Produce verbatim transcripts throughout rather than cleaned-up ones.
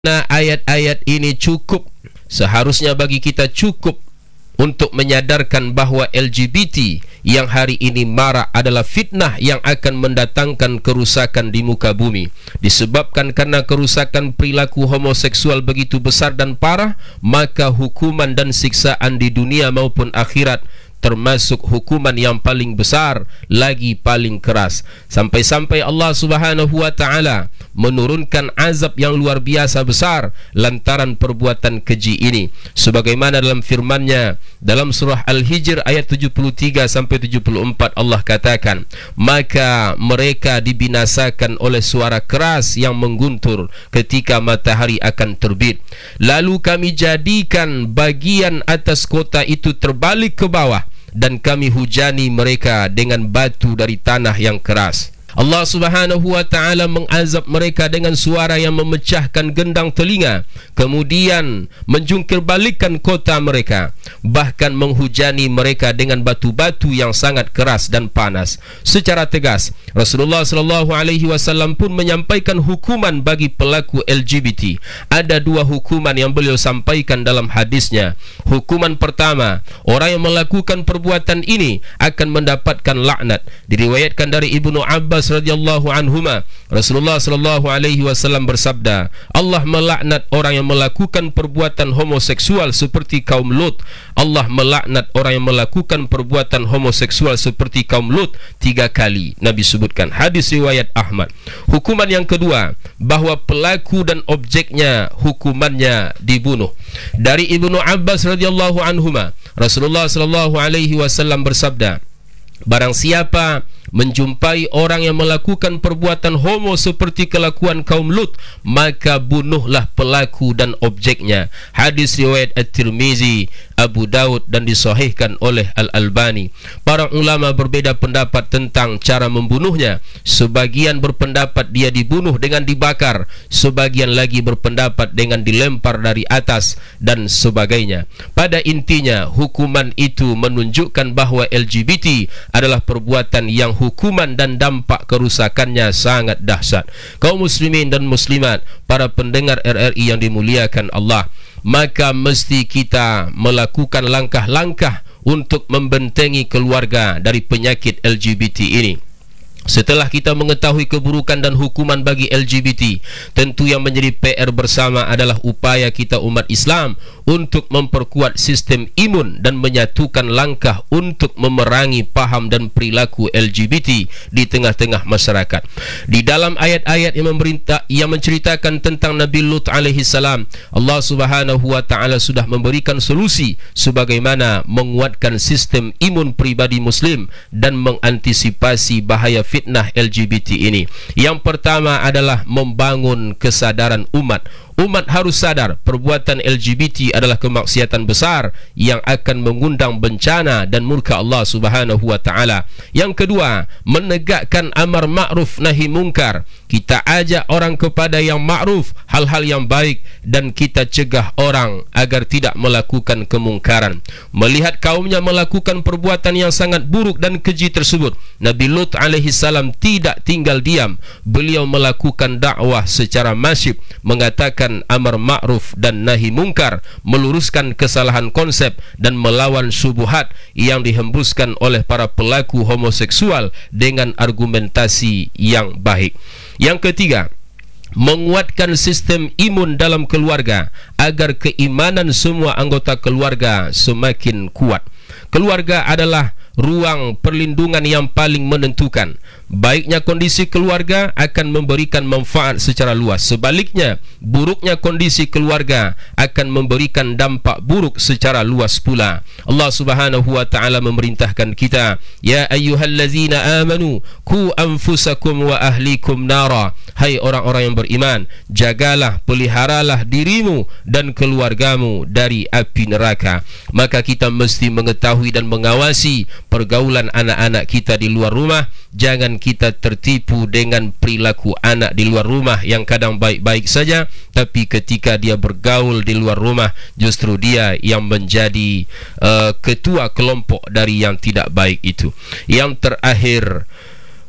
Nah, ayat-ayat ini cukup, seharusnya bagi kita cukup untuk menyadarkan bahawa L G B T yang hari ini marak adalah fitnah yang akan mendatangkan kerusakan di muka bumi. Disebabkan karena kerusakan perilaku homoseksual begitu besar dan parah, maka hukuman dan siksaan di dunia maupun akhirat, termasuk hukuman yang paling besar, lagi paling keras. Sampai-sampai Allah Subhanahu wa ta'ala menurunkan azab yang luar biasa besar lantaran perbuatan keji ini. Sebagaimana dalam firman-Nya dalam surah Al-Hijr ayat tujuh puluh tiga sampai tujuh puluh empat, Allah katakan, maka mereka dibinasakan oleh suara keras yang mengguntur ketika matahari akan terbit. Lalu kami jadikan bagian atas kota itu terbalik ke bawah, dan kami hujani mereka dengan batu dari tanah yang keras. Allah Subhanahu wa ta'ala mengazab mereka dengan suara yang memecahkan gendang telinga, kemudian menjungkirbalikkan kota mereka, bahkan menghujani mereka dengan batu-batu yang sangat keras dan panas. Secara tegas, Rasulullah sallallahu alaihi wasallam pun menyampaikan hukuman bagi pelaku L G B T. Ada dua hukuman yang beliau sampaikan dalam hadisnya. Hukuman pertama, orang yang melakukan perbuatan ini akan mendapatkan laknat. Diriwayatkan dari Ibnu Abbas radhiyallahu anhuma, Rasulullah sallallahu alaihi wasallam bersabda, Allah melaknat orang yang melakukan perbuatan homoseksual seperti kaum Lut. Allah melaknat orang yang melakukan perbuatan homoseksual seperti kaum Lut tiga kali. Nabi sebutkan, hadis riwayat Ahmad. Hukuman yang kedua, bahawa pelaku dan objeknya hukumannya dibunuh. Dari Ibnu Abbas radhiyallahu anhuma, Rasulullah sallallahu alaihi wasallam bersabda, barang siapa menjumpai orang yang melakukan perbuatan homo seperti kelakuan kaum Lut, maka bunuhlah pelaku dan objeknya. Hadis riwayat At-Tirmizi, Abu Daud, dan disahihkan oleh Al-Albani. Para ulama berbeza pendapat tentang cara membunuhnya. Sebagian berpendapat dia dibunuh dengan dibakar, sebagian lagi berpendapat dengan dilempar dari atas, dan sebagainya. Pada intinya, hukuman itu menunjukkan bahawa L G B T adalah perbuatan yang hukuman dan dampak kerusakannya sangat dahsyat. Kaum muslimin dan muslimat, para pendengar R R I yang dimuliakan Allah, maka mesti kita melakukan langkah-langkah untuk membentengi keluarga dari penyakit L G B T ini. Setelah kita mengetahui keburukan dan hukuman bagi L G B T, tentu yang menjadi P R bersama adalah upaya kita umat Islam untuk memperkuat sistem imun dan menyatukan langkah untuk memerangi paham dan perilaku L G B T di tengah-tengah masyarakat. Di dalam ayat-ayat yang memerintah, yang menceritakan tentang Nabi Lut alaihi salam, Allah Subhanahu wa ta'ala sudah memberikan solusi sebagaimana menguatkan sistem imun pribadi muslim dan mengantisipasi bahaya fitnah L G B T ini. Yang pertama adalah membangun kesadaran umat. Umat harus sadar perbuatan L G B T adalah kemaksiatan besar yang akan mengundang bencana dan murka Allah Subhanahu wa ta'ala. Yang kedua, menegakkan amar ma'ruf nahi mungkar. Kita ajak orang kepada yang ma'ruf, hal-hal yang baik, dan kita cegah orang agar tidak melakukan kemungkaran. Melihat kaumnya melakukan perbuatan yang sangat buruk dan keji tersebut, Nabi Lut alaihi salam tidak tinggal diam. Beliau melakukan dakwah secara masif, mengatakan amar ma'ruf dan nahi mungkar, meluruskan kesalahan konsep dan melawan syubhat yang dihembuskan oleh para pelaku homoseksual dengan argumentasi yang baik. Yang ketiga, menguatkan sistem imun dalam keluarga agar keimanan semua anggota keluarga semakin kuat. Keluarga adalah ruang perlindungan yang paling menentukan. Baiknya kondisi keluarga akan memberikan manfaat secara luas. Sebaliknya, buruknya kondisi keluarga akan memberikan dampak buruk secara luas pula. Allah Subhanahu wa ta'ala memerintahkan kita, ya ayyuhallazina amanu qu anfusakum wa ahlikum nara. Hai orang-orang yang beriman, jagalah, peliharalah dirimu dan keluargamu dari api neraka. Maka kita mesti mengetahui dan mengawasi pergaulan anak-anak kita di luar rumah. Jangan kita tertipu dengan perilaku anak di luar rumah yang kadang baik-baik saja, tapi ketika dia bergaul di luar rumah, justru dia yang menjadi uh, ketua kelompok dari yang tidak baik itu. Yang terakhir,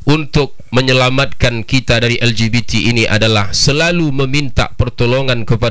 untuk menyelamatkan kita dari L G B T ini adalah selalu meminta pertolongan kepada